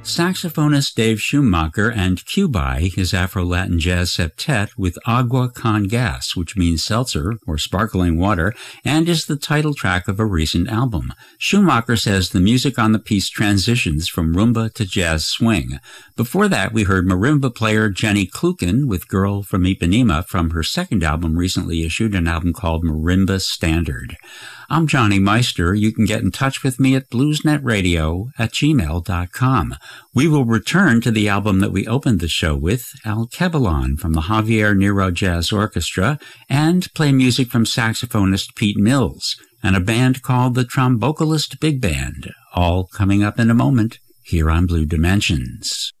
Saxophonist Dave Schumacher and Cubai, his Afro-Latin jazz septet with Agua con Gas, which means seltzer or sparkling water, and is the title track of a recent album. Schumacher says the music on the piece transitions from rumba to jazz swing. Before that, we heard marimba player Jenny Klukin with Girl from Ipanema from her second album recently issued, an album called Marimba Standard. I'm Johnny Meister. You can get in touch with me at bluesnetradio@gmail.com. We will return to the album that we opened the show with, Alkebulan from the Javier Nero Jazz Orchestra, and play music from saxophonist Pete Mills and a band called the Trombocalist Big Band, all coming up in a moment here on Blue Dimensions.